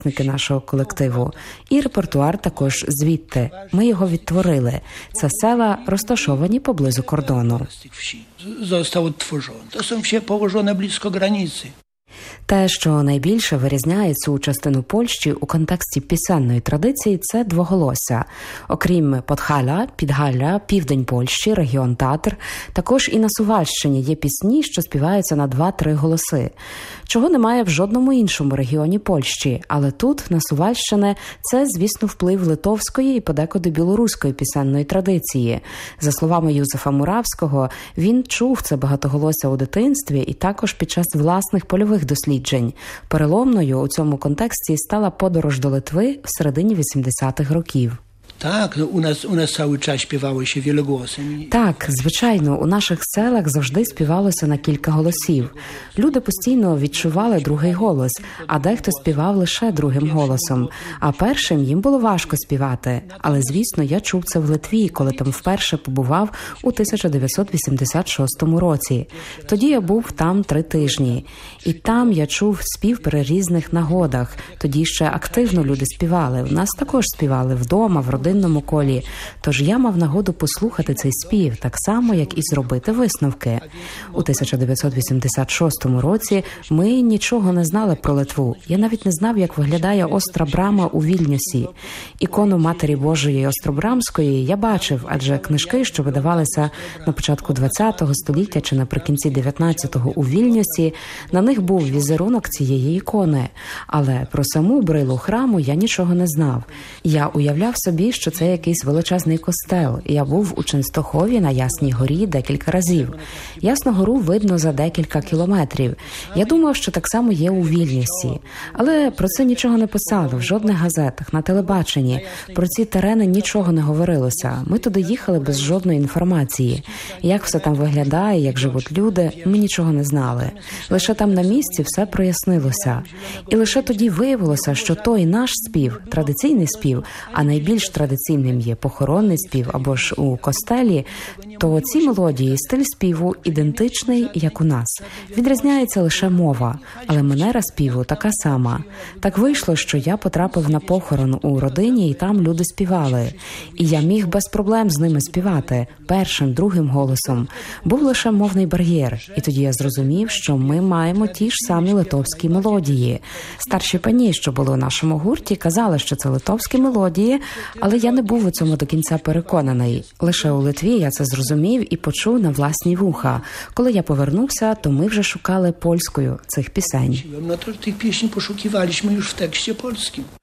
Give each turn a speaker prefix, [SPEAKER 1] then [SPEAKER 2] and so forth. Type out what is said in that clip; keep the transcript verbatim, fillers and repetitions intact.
[SPEAKER 1] учасники нашого колективу. І репертуар також звідти. Ми його відтворили. Це села, розташовані поблизу кордону.
[SPEAKER 2] Został odtworzony. To są wsie położone blisko granicy.
[SPEAKER 1] Те, що найбільше вирізняє цю частину Польщі у контексті пісенної традиції, це двоголосся. Окрім Подгаля, Підгалля, південь Польщі, регіон Татр, також і на Сувальщині є пісні, що співаються на два-три голоси. Чого немає в жодному іншому регіоні Польщі, але тут, на Сувальщині, це, звісно, вплив литовської і подекуди білоруської пісенної традиції. За словами Юзефа Муравського, він чув це багатоголосся у дитинстві і також під час власних польових досліджень. Переломною у цьому контексті стала подорож до Литви в середині вісімдесятих років.
[SPEAKER 2] Так, у нас у нас cały czas śpiewało się wielogłosem.
[SPEAKER 1] Так, звичайно, у наших селах завжди співалося на кілька голосів. Люди постійно відчували другий голос, а дехто співав лише другим голосом. А першим їм було важко співати. Але, звісно, я чув це в Литві, коли там вперше побував у тисяча дев'ятсот вісімдесят шостому році. Тоді я був там три тижні. І там я чув спів при різних нагодах. Тоді ще активно люди співали. У нас також співали вдома, в родині, колі. Тож я мав нагоду послухати цей спів, так само, як і зробити висновки. У тисяча дев'ятсот вісімдесят шостому році ми нічого не знали про Литву. Я навіть не знав, як виглядає Остра Брама у Вільнюсі. Ікону Матері Божої Остробрамської я бачив, адже книжки, що видавалися на початку ХХ століття чи наприкінці дев'ятнадцятого у Вільнюсі, на них був візерунок цієї ікони. Але про саму брилу храму я нічого не знав. Я уявляв собі, що це якийсь величезний костел. Я був у Ченстохові на Ясній горі декілька разів. Ясну гору видно за декілька кілометрів. Я думав, що так само є у Вільнюсі. Але про це нічого не писали в жодних газетах, на телебаченні. Про ці терени нічого не говорилося. Ми туди їхали без жодної інформації. Як все там виглядає, як живуть люди, ми нічого не знали. Лише там на місці все прояснилося. І лише тоді виявилося, що той наш спів, традиційний спів, а найбільш традиційним є похоронний спів або ж у костелі, то ці мелодії, стиль співу ідентичний, як у нас. Відрізняється лише мова, але манера співу така сама. Так вийшло, що я потрапив на похорон у родині, і там люди співали. І я міг без проблем з ними співати, першим, другим голосом. Був лише мовний бар'єр, і тоді я зрозумів, що ми маємо ті ж самі литовські мелодії. Старші пані, що були у нашому гурті, казали, що це литовські мелодії, але я не був у цьому до кінця переконаний. Лише у Литві я це зрозумів і почув на власні вуха. Коли я повернувся, то ми вже шукали польською цих пісень.
[SPEAKER 2] No to tych pieśni poszukiwaliśmy już w tekście polskim.